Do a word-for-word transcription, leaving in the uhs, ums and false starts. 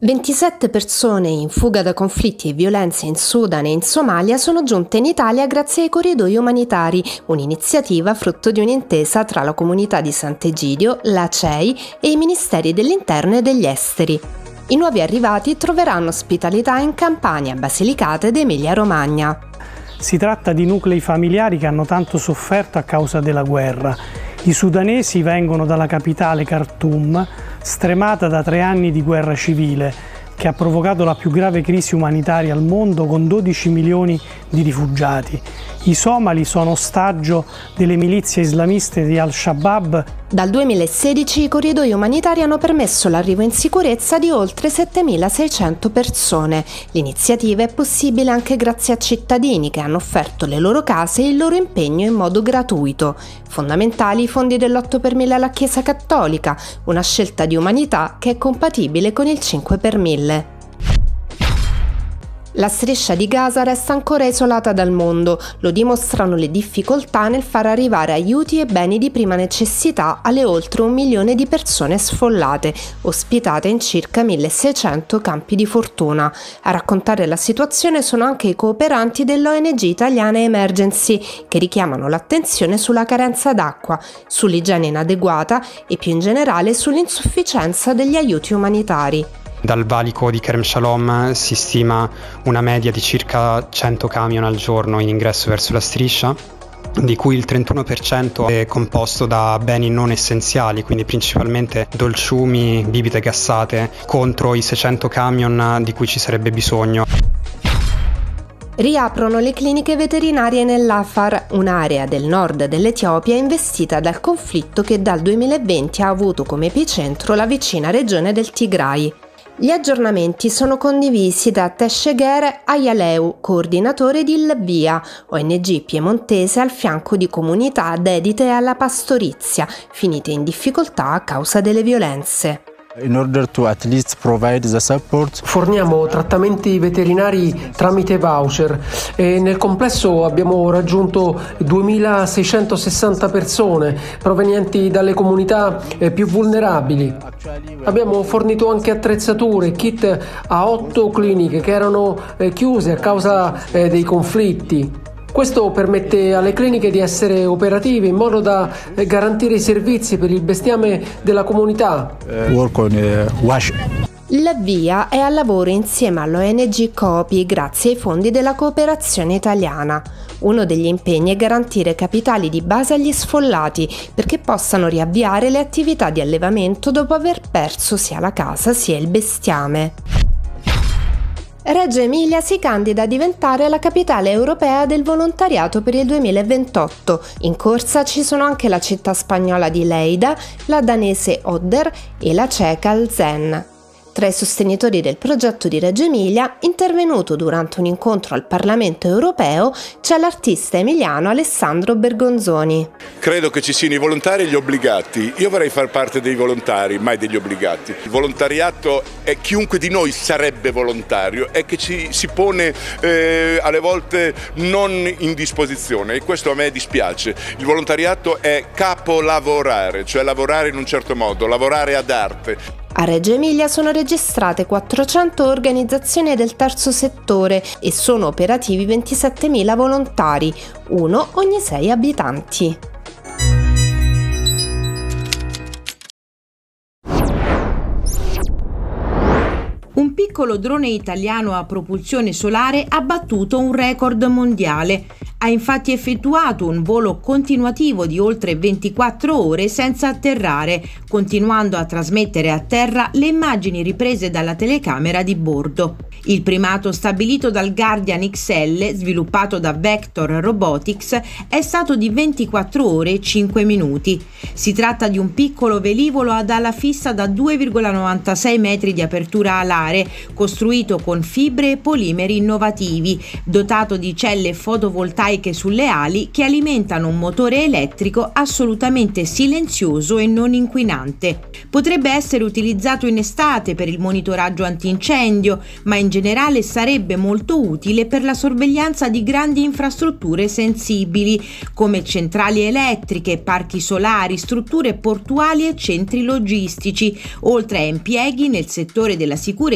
ventisette persone in fuga da conflitti e violenze in Sudan e in Somalia sono giunte in Italia grazie ai corridoi umanitari, un'iniziativa frutto di un'intesa tra la comunità di Sant'Egidio, la C E I e i ministeri dell'Interno e degli Esteri. I nuovi arrivati troveranno ospitalità in Campania, Basilicata ed Emilia-Romagna. Si tratta di nuclei familiari che hanno tanto sofferto a causa della guerra. I sudanesi vengono dalla capitale Khartoum, stremata da tre anni di guerra civile, che ha provocato la più grave crisi umanitaria al mondo con dodici milioni di rifugiati. I somali sono ostaggio delle milizie islamiste di Al-Shabaab. Dal duemilasedici i corridoi umanitari hanno permesso l'arrivo in sicurezza di oltre settemilaseicento persone. L'iniziativa è possibile anche grazie a cittadini che hanno offerto le loro case e il loro impegno in modo gratuito. Fondamentali i fondi dell'otto per mille alla Chiesa Cattolica, una scelta di umanità che è compatibile con il cinque per mille. La striscia di Gaza resta ancora isolata dal mondo, lo dimostrano le difficoltà nel far arrivare aiuti e beni di prima necessità alle oltre un milione di persone sfollate, ospitate in circa milleseicento campi di fortuna. A raccontare la situazione sono anche i cooperanti dell'O N G italiana Emergency, che richiamano l'attenzione sulla carenza d'acqua, sull'igiene inadeguata e più in generale sull'insufficienza degli aiuti umanitari. Dal valico di Kerem Shalom si stima una media di circa cento camion al giorno in ingresso verso la striscia, di cui il trentuno per cento è composto da beni non essenziali, quindi principalmente dolciumi, bibite gassate, contro i seicento camion di cui ci sarebbe bisogno. Riaprono le cliniche veterinarie nell'Afar, un'area del nord dell'Etiopia investita dal conflitto che dal duemilaventi ha avuto come epicentro la vicina regione del Tigray. Gli aggiornamenti sono condivisi da Tesheger Ayaleu, coordinatore di Lavvia, O N G piemontese al fianco di comunità dedite alla pastorizia, finite in difficoltà a causa delle violenze. In order to at least provide the support. Forniamo trattamenti veterinari tramite voucher e nel complesso abbiamo raggiunto duemilaseicentosessanta persone provenienti dalle comunità più vulnerabili. Abbiamo fornito anche attrezzature, kit a otto cliniche che erano chiuse a causa dei conflitti. Questo permette alle cliniche di essere operative in modo da garantire i servizi per il bestiame della comunità. Work on, uh, wash. Lavvia è al lavoro insieme all'O N G Copi grazie ai fondi della cooperazione italiana. Uno degli impegni è garantire capitali di base agli sfollati perché possano riavviare le attività di allevamento dopo aver perso sia la casa sia il bestiame. Reggio Emilia si candida a diventare la capitale europea del volontariato per il duemilaventotto. In corsa ci sono anche la città spagnola di Lleida, la danese Odder e la ceca Zen. Tra i sostenitori del progetto di Reggio Emilia, intervenuto durante un incontro al Parlamento europeo, c'è l'artista emiliano Alessandro Bergonzoni. Credo che ci siano i volontari e gli obbligati. Io vorrei far parte dei volontari, mai degli obbligati. Il volontariato è chiunque di noi sarebbe volontario, è che ci si pone eh, alle volte non in disposizione e questo a me dispiace. Il volontariato è capolavorare, cioè lavorare in un certo modo, lavorare ad arte. A Reggio Emilia sono registrate quattrocento organizzazioni del terzo settore e sono operativi ventisettemila volontari, uno ogni sei abitanti. Un piccolo drone italiano a propulsione solare ha battuto un record mondiale. Ha infatti effettuato un volo continuativo di oltre ventiquattro ore senza atterrare, continuando a trasmettere a terra le immagini riprese dalla telecamera di bordo. Il primato stabilito dal Guardian X L, sviluppato da Vector Robotics, è stato di ventiquattro ore e cinque minuti. Si tratta di un piccolo velivolo ad ala fissa da due virgola novantasei metri di apertura alare, costruito con fibre e polimeri innovativi, dotato di celle fotovoltaiche sulle ali che alimentano un motore elettrico assolutamente silenzioso e non inquinante. Potrebbe essere utilizzato in estate per il monitoraggio antincendio, ma in generale sarebbe molto utile per la sorveglianza di grandi infrastrutture sensibili, come centrali elettriche, parchi solari, strutture portuali e centri logistici, oltre a impieghi nel settore della sicurezza